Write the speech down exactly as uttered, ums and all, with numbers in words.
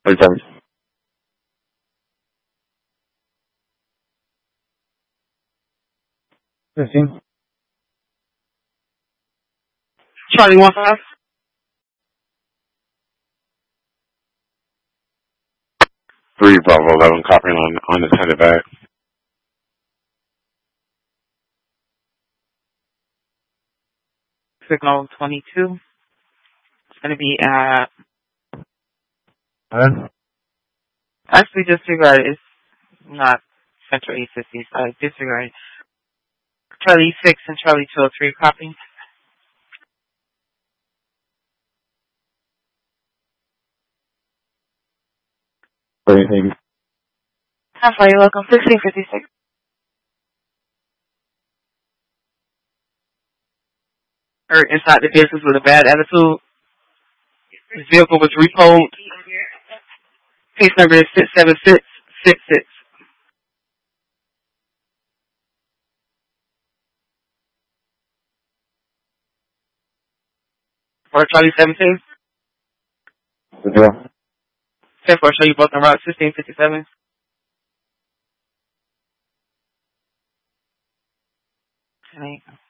Forty-seven. Fifteen. Charlie one five. Three Bravo eleven, copying on unattended bag. Signal twenty-two. It's going to be at. Huh? Actually, disregard. It's not Central eight fifty. So disregard. Charlie six and Charlie two oh three copy. Anything? How far you welcome? sixteen fifty-six. Or inside the business with a bad attitude. His vehicle was repoed. Case number is six seven six six six. For Charlie seventeen. Yeah. ten four, show you both on route sixteen fifty-seven. Okay.